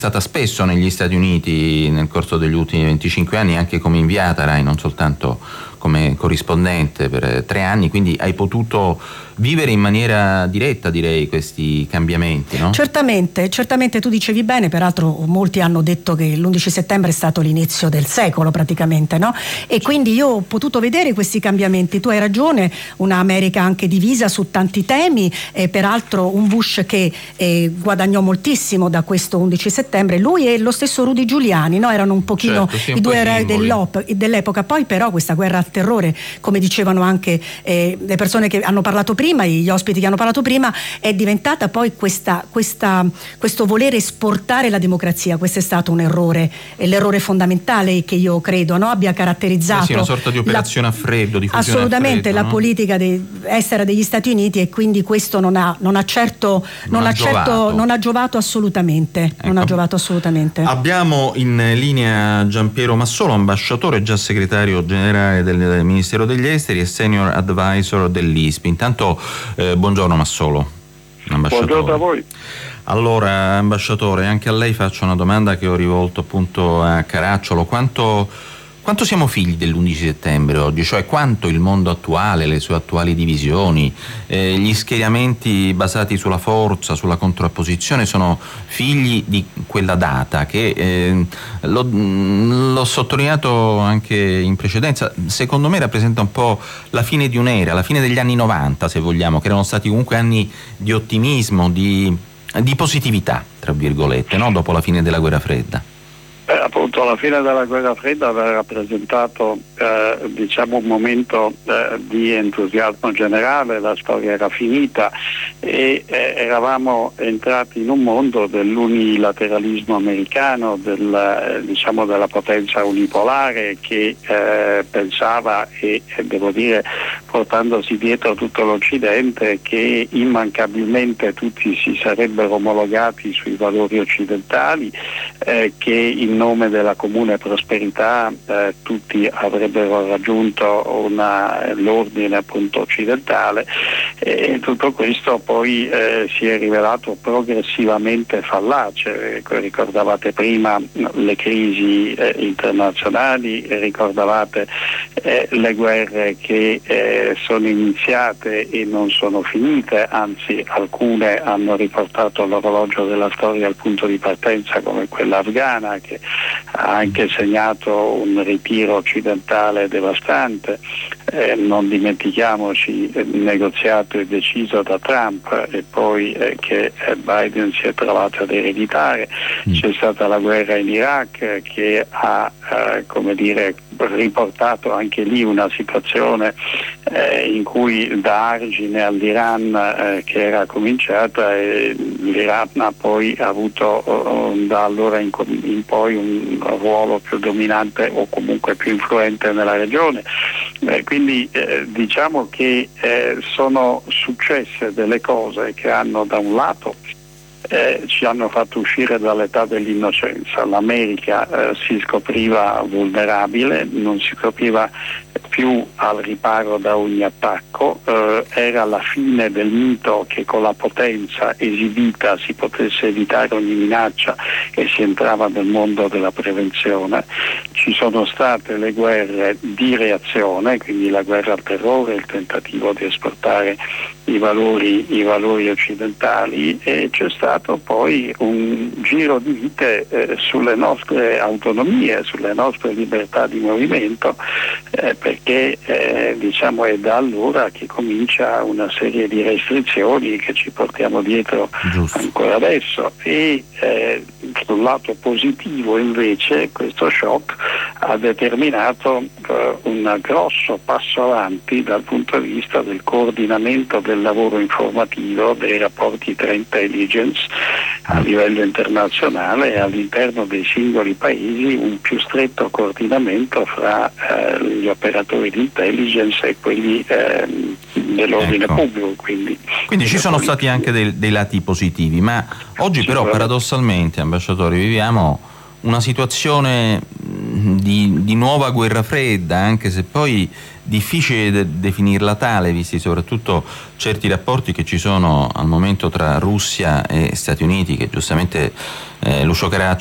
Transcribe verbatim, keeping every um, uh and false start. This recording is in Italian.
stata spesso negli Stati Uniti nel corso degli ultimi venticinque anni, anche come inviata Rai, non soltanto come corrispondente per tre anni, quindi hai potuto vivere in maniera diretta, direi, questi cambiamenti, no? Certamente, certamente tu dicevi bene, peraltro molti hanno detto che l'undici settembre è stato l'inizio del secolo praticamente, no? E quindi io ho potuto vedere questi cambiamenti, tu hai ragione, una America anche divisa su tanti temi, e peraltro un Bush che eh, guadagnò moltissimo da questo undici settembre, lui e lo stesso Rudy Giuliani, no? Erano un pochino certo, sì, un i due po' eroi simboli. dell'epoca, poi però questa guerra al terrore, come dicevano anche eh, le persone che hanno parlato prima, gli ospiti che hanno parlato prima, è diventata poi questa, questa, questo volere esportare la democrazia. Questo è stato un errore, è l'errore fondamentale che io credo, no? Abbia caratterizzato eh sì, una sorta di operazione la, a freddo, di fusione assolutamente a freddo, la no? politica de, estera degli Stati Uniti, e quindi questo non ha, non ha certo non, non, ha ha certo giovato. non ha giovato assolutamente, ecco. non ha giovato assolutamente. Abbiamo in linea Giampiero Massolo, ambasciatore, già segretario generale del Ministero degli Esteri e senior advisor dell'I S P I. Intanto eh, buongiorno Massolo. Buongiorno a voi. Allora, ambasciatore, anche a lei faccio una domanda che ho rivolto appunto a Caracciolo. Quanto, quanto siamo figli dell'undici settembre oggi? Cioè quanto il mondo attuale, le sue attuali divisioni, eh, gli schieramenti basati sulla forza, sulla contrapposizione sono figli di quella data che, eh, l'ho, l'ho sottolineato anche in precedenza, secondo me rappresenta un po' la fine di un'era, la fine degli anni novanta, se vogliamo, che erano stati comunque anni di ottimismo, di, di positività, tra virgolette, no? Dopo la fine della guerra fredda. Eh, appunto la fine della guerra fredda aveva rappresentato eh, diciamo un momento eh, di entusiasmo generale, la storia era finita e eh, eravamo entrati in un mondo dell'unilateralismo americano, del, eh, diciamo della potenza unipolare che eh, pensava, e, e devo dire portandosi dietro tutto l'Occidente, che immancabilmente tutti si sarebbero omologati sui valori occidentali, eh, che in nome della comune prosperità eh, tutti avrebbero raggiunto una, l'ordine appunto occidentale, e tutto questo poi eh, si è rivelato progressivamente fallace. Ricordavate prima le crisi eh, internazionali, ricordavate eh, le guerre che eh, sono iniziate e non sono finite, anzi alcune hanno riportato l'orologio della storia al punto di partenza, come quella afghana, che ha anche segnato un ritiro occidentale devastante. Eh, non dimentichiamoci il negoziato e deciso da Trump e poi eh, che Biden si è trovato ad ereditare. Mm. C'è stata la guerra in Iraq che ha eh, come dire riportato anche lì una situazione eh, in cui da argine all'Iran eh, che era cominciata, e l'Iran ha poi avuto uh, da allora in, in poi un ruolo più dominante o comunque più influente nella regione. Eh, quindi eh, diciamo che eh, sono successe delle cose che hanno da un lato Eh, ci hanno fatto uscire dall'età dell'innocenza. L'America eh, si scopriva vulnerabile, non si scopriva più al riparo da ogni attacco, eh, era la fine del mito che con la potenza esibita si potesse evitare ogni minaccia e si entrava nel mondo della prevenzione. Ci sono state le guerre di reazione, quindi la guerra al terrore, il tentativo di esportare i valori, i valori occidentali, e c'è stato poi un giro di vite eh, sulle nostre autonomie, sulle nostre libertà di movimento, eh, perché eh, diciamo è da allora che comincia una serie di restrizioni che ci portiamo dietro Giusto. ancora adesso. E eh, sul lato positivo invece questo shock ha determinato eh, un grosso passo avanti dal punto di vista del coordinamento del lavoro informativo, dei rapporti tra intelligence a livello internazionale e all'interno dei singoli paesi, un più stretto coordinamento fra eh, gli operatori di intelligence e quelli eh, dell'ordine ecco. pubblico. Quindi, quindi ci sono politico. stati anche dei, dei lati positivi, ma oggi però paradossalmente, ambasciatore, viviamo una situazione di, di nuova guerra fredda, anche se poi difficile de- definirla tale, visti soprattutto certi rapporti che ci sono al momento tra Russia e Stati Uniti, che giustamente eh, Lucio Caracciolo